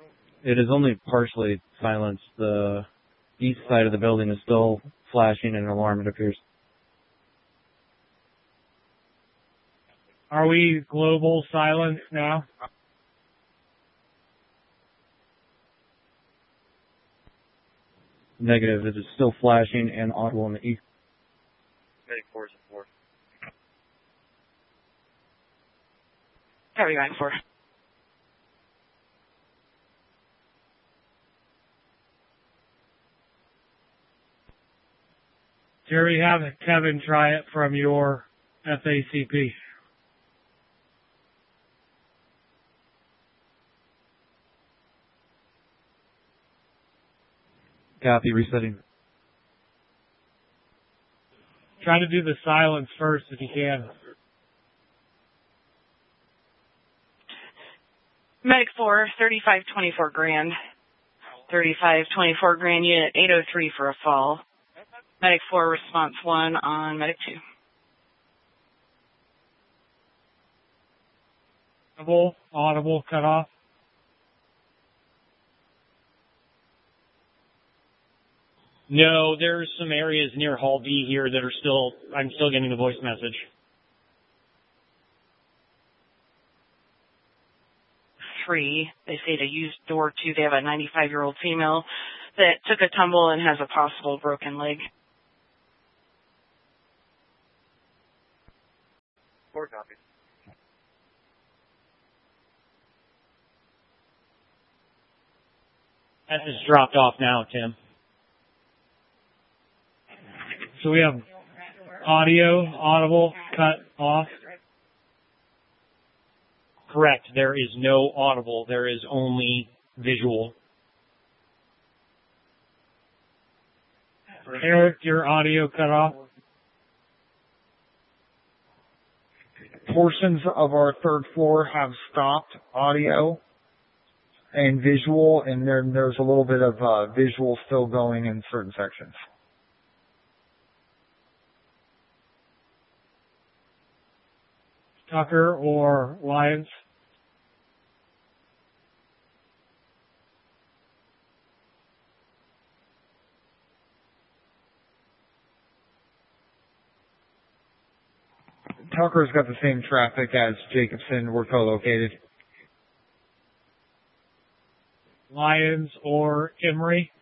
It is only partially silenced. The east side of the building is still flashing an alarm, it appears. Are we global silence now? Negative. It is still flashing and audible in the east. Medic 4 is 4. Copy, Medic 4. Jerry, have Kevin try it from your FACP. Copy, resetting. Try to do the silence first if you can. Medic 4, 3524 Grand. 3524 Grand Unit 803 for a fall. Medic 4, response 1 on Medic 2. Audible, cut off. No, there's some areas near Hall B here that are I'm still getting the voice message. 3, they say to use door 2. They have a 95-year-old female that took a tumble and has a possible broken leg. 4 copies. That has dropped off now, Tim. So we have audible, cut off. Correct. There is no audible. There is only visual. Eric, your audio cut off. Portions of our third floor have stopped audio and visual, and there's a little bit of visual still going in certain sections. Tucker or Lyons? Tucker's got the same traffic as Jacobson. We're co-located. Lyons or Emery?